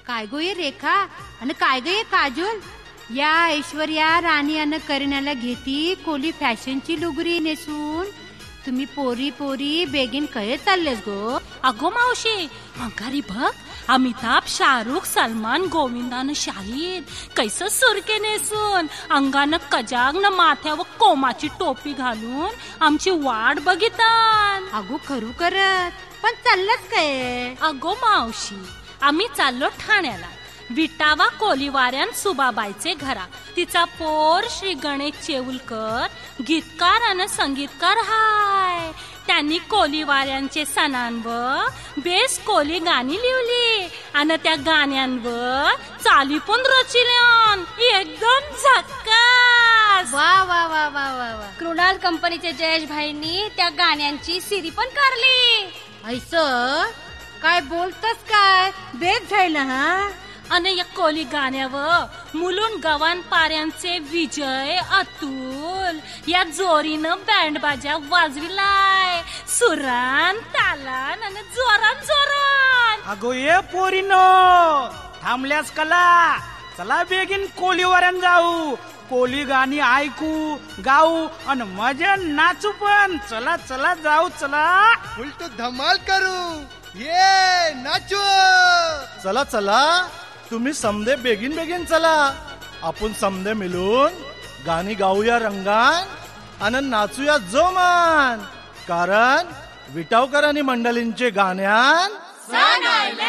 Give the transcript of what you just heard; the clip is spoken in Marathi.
काय गो ये रेखा आणि काय ग ये काजोल, या ऐश्वर्या राणी आणि करीनाला घेती कोली फॅशनची लुगरी नेसून. तुम्ही पोरी पोरी बेगीन कळे चाललेस गो. अगो मावशी, अंगारी बघ, अमिताभ, शाहरुख, सलमान, गोविंदान, शाहिद कैस सुरके नेसून अंगानं कजाग न माथ्यावर कोमाची टोपी घालून आमची वाट बघितान. अगो खरू करत, पण चाललंच काय? अगो मावशी, आम्ही चाललो ठाण्याला. विटावा कोलीवाऱ्यान सुबाबाईचे घरा. तिचा पोर श्री गणेश चेऊलकर गीतकार आणि संगीतकार हाय. त्यांनी कोलीवाऱ्यांचे सणांवर बेस कोली गाणी लिहिली आणि त्या गाण्यांवर चाली पण रचिल्यान. एकदम झक्कास. वा वा वा वा वा वा. कृणाल कंपनीचे जयेश भाईंनी त्या गाण्यांची सीडी पण काढली. ऐसं काय बोलतस काय? बेस झालं हा. आणि या कोली गाण्यावर मुलुंड गव्हाण पाऱ्यांचे विजय, अतुल या जोरीनं बँड बाजा वाजविलाय. सुरान, तालान आणि जोरान जोरान. अगो ये पोरीनो, थांबल्यास कला. चला बेगीन कोलीवरून जाऊ. कोली गाणी ऐकू, गाऊ आणि मजा नाचू पण. चला चला जाऊ, चला. उलट धमाल करू. ये नाचू. चला चला, तुम्ही समदे बेगीन बेगीन चला. आपण समदे मिळून गाणी गाऊया रंगान आणि नाचूया जोमान. कारण विटावकर आणि मंडळींचे गाण्यान सण आले.